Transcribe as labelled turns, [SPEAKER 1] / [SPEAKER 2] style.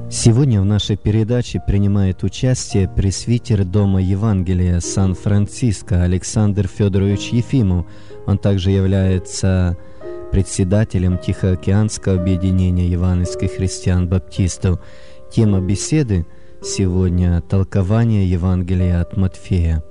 [SPEAKER 1] Сегодня в нашей передаче принимает участие пресвитер Дома Евангелия Сан-Франциско Александр Федорович Ефимов. Он также является председателем Тихоокеанского объединения евангельских христиан-баптистов. Тема беседы сегодня — толкование Евангелия от Матфея.